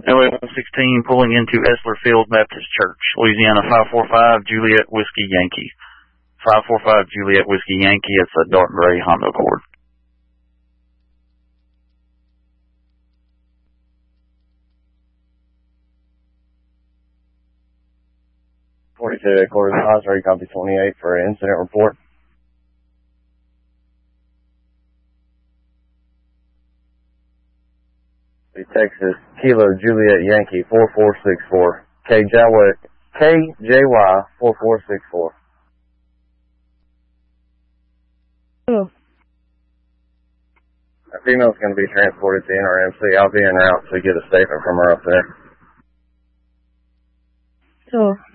LA 116 pulling into Esler Field Baptist Church, Louisiana 545 Juliet Whiskey Yankee. 545 Juliet Whiskey Yankee, it's a dark gray Honda Accord. Accord Osprey, copy 28 for an incident report. Texas Kilo Juliet Yankee 4464 KJY 4464. Oh. A female's going to be transported to NRMC. I'll be en route to get a statement from her up there. So.